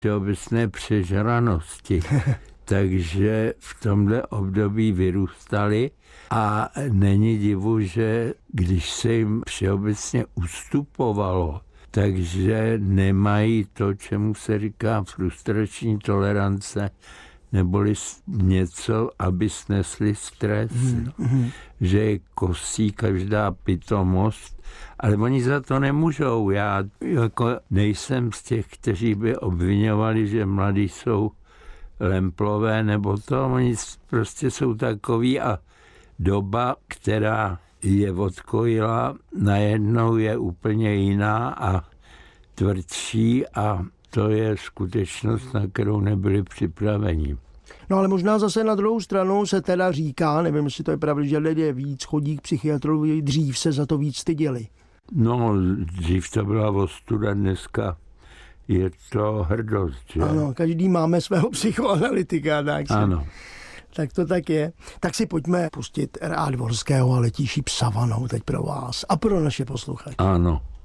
všeobecné přežranosti. Takže v tomhle období vyrůstali a není divu, že když se jim všeobecně ustupovalo, takže nemají to, čemu se říká frustrační tolerance, neboli něco, aby snesli stres. Že je kosí každá pitomost, ale oni za to nemůžou. Já jako nejsem z těch, kteří by obviňovali, že mladí jsou lemplové, nebo to, oni prostě jsou takový a doba, která je odkojila, najednou je úplně jiná a tvrdší a to je skutečnost, na kterou nebyli připraveni. No ale možná zase na druhou stranu se teda říká, nevím, jestli to je pravda, že lidé víc chodí k psychiatrovi, dřív se za to víc styděli. No, dřív to byla ostuda, dneska je to hrdost, že? Ano, každý máme svého psychoanalytika, tak si. Ano. Tak to tak je. Tak si pojďme pustit R.A. Dvorského a Letíší psavanou teď pro vás a pro naše posluchače. Ano.